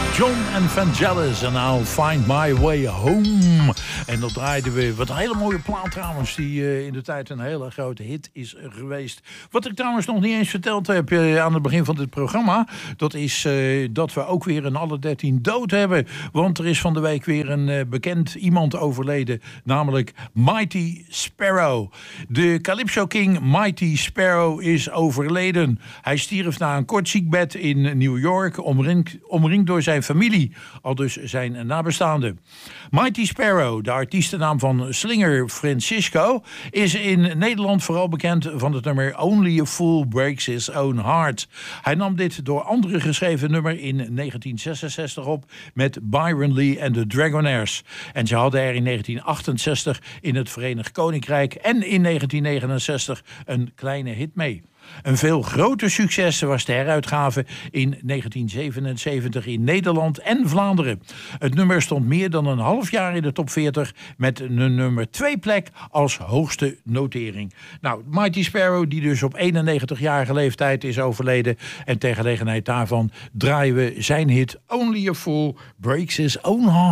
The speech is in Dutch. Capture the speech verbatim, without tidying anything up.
John and Vangelis en I'll Find My Way Home. En dat draaiden we. Wat een hele mooie plaat trouwens, die uh, in de tijd een hele grote hit is geweest. Wat ik trouwens nog niet eens verteld heb uh, aan het begin van dit programma, dat is uh, dat we ook weer een alle dertien dood hebben. Want er is van de week weer een uh, bekend iemand overleden, namelijk Mighty Sparrow. De Calypso King Mighty Sparrow is overleden. Hij stierf na een kort ziekbed in New York, omringd, omringd door zijn familie, al dus zijn nabestaanden. Mighty Sparrow, de artiestennaam van Slinger Francisco, is in Nederland vooral bekend van het nummer Only a Fool Breaks His Own Heart. Hij nam dit door anderen geschreven nummer in negentien zesenzestig op met Byron Lee en de Dragonaires. En ze hadden er in negentien achtenzestig in het Verenigd Koninkrijk en in negentien negenenzestig een kleine hit mee. Een veel groter succes was de heruitgave in negentien zevenenzeventig in Nederland en Vlaanderen. Het nummer stond meer dan een half jaar in de top veertig met een nummer twee plek als hoogste notering. Nou, Mighty Sparrow, die dus op eenennegentigjarige leeftijd is overleden, en ter gelegenheid daarvan draaien we zijn hit Only a Fool Breaks His Own Heart.